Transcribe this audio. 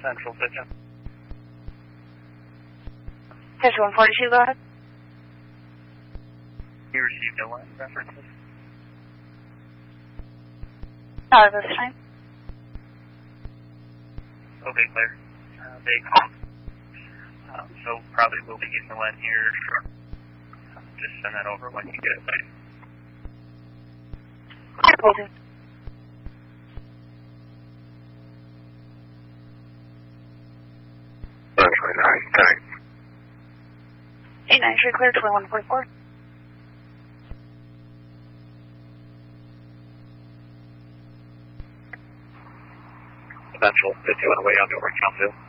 Central 51. Central 142, go ahead. You received no line references? This time. Okay, clear. They called. So probably we'll be getting the line here. Just send that over when you get it, please. Holding. Central 893 clear, 2144. Central 51 away on over Council.